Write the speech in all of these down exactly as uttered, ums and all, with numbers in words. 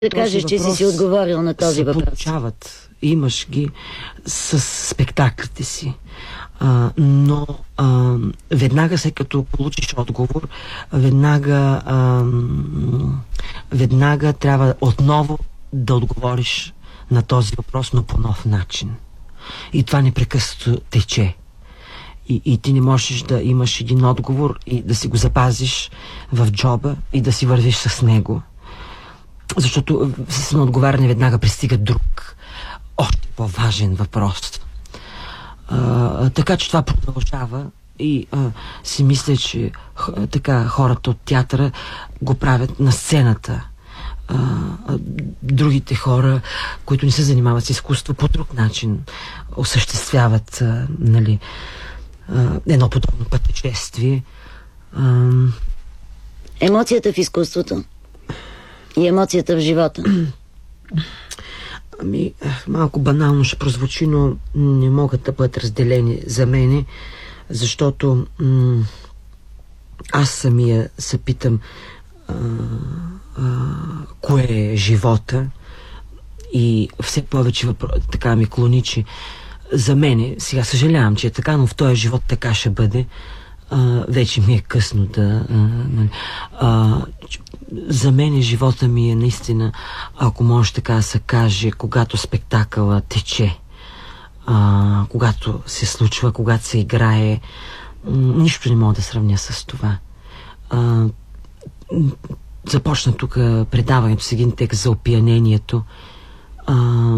Да кажеш, че си си отговорил на този въпрос. Получават, имаш ги с спектаклите си. А, но а, веднага след като получиш отговор, веднага а, веднага трябва отново да отговориш на този въпрос, но по нов начин. И това непрекъснато тече. И, и ти не можеш да имаш един отговор и да си го запазиш в джоба и да си вървиш с него. Защото с отговаряне веднага пристига друг, още по-важен въпрос. А, така че това продължава и а, си мисля, че х, така хората от театъра го правят на сцената. А, а, другите хора, които не се занимават с изкуство, по друг начин осъществяват а, нали, а, едно подобно пътешествие. А... Емоцията в изкуството и емоцията в живота. Ами, малко банално ще прозвучи, но не могат да бъдат разделени за мене, защото м- аз самия се питам а, а, кое е живота и все повече въпрос, така ми клони, че за мене, сега съжалявам, че е така, но в този живот така ще бъде. А, вече ми е късно да... А, нали, а, за мен живота ми е наистина, ако може така да се каже, когато спектакъла тече, а, когато се случва, когато се играе, нищо не мога да сравня с това. А, започна тук предаването с един текст за опиянението. А,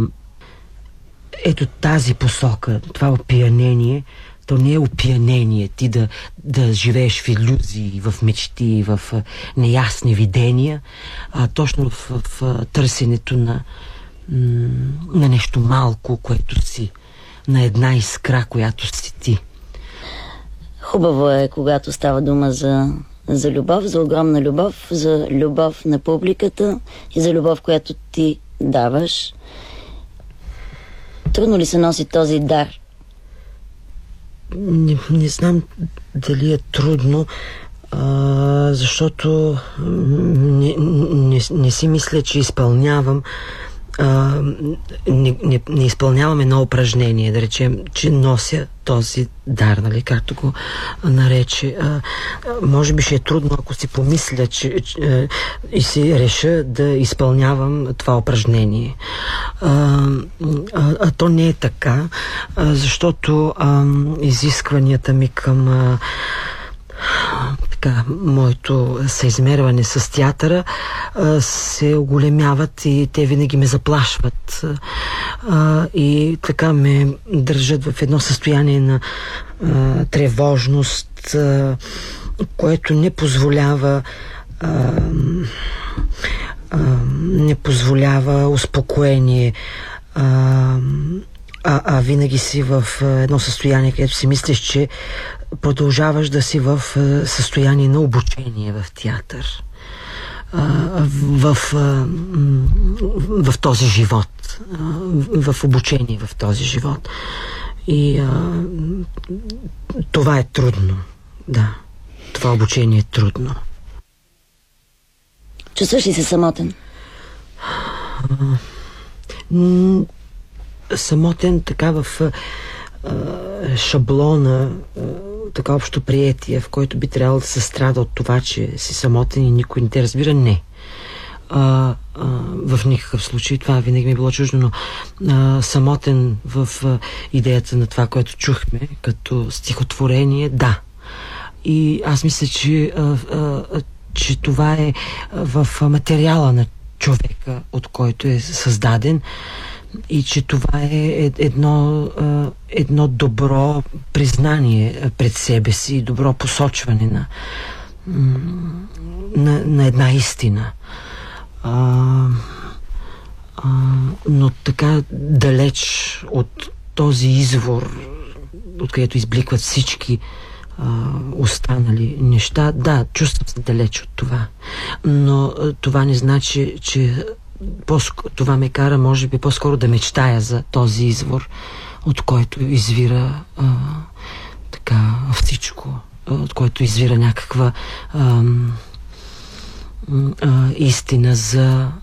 ето тази посока, това опиянение, то не е опиянение, ти да, да живееш в илюзии, в мечти, в неясни видения, а точно в, в, в търсенето на, на нещо малко, което си, на една искра, която си ти. Хубаво е, когато става дума за, за любов, за огромна любов, за любов на публиката и за любов, която ти даваш. Трудно ли се носи този дар? Не, не знам дали е трудно, а, защото не, не, не си мисля, че изпълнявам а, не, не, не изпълнявам едно упражнение, да речем, че нося този дар, нали, както го нарече. А, може би ще е трудно, ако си помисля че, че, и си реша да изпълнявам това упражнение. А, а, а то не е така, а, защото а, изискванията ми към а, така, моето съизмерване с театъра а, се оголемяват и те винаги ме заплашват а, и така ме държат в едно състояние на а, тревожност, а, което не позволява а, а, не позволява успокоение, а, а, а винаги си в едно състояние, където си мислиш, че продължаваш да си в състояние на обучение в театър, в, в, в този живот, в обучение в този живот. И а, това е трудно. Да, това обучение е трудно. Чувстваш ли се самотен? Самотен така в шаблона, така общо приятие, в който би трябвало да се страда от това, че си самотен и никой не те разбира, не. А, а, в никакъв случай. Това винаги ми е било чуждо, но а, самотен в а, идеята на това, което чухме като стихотворение, да. И аз мисля, че, а, а, че това е в материала на човека, от който е създаден, и че това е едно, едно добро признание пред себе си, добро посочване на, на, на една истина. А, а, но така далеч от този извор, откъдето избликват всички а, останали неща, да, чувствам се далеч от това. Но това не значи, че това ме кара, може би, по-скоро да мечтая за този извор, от който извира а, така всичко, от който извира някаква а, а, истина за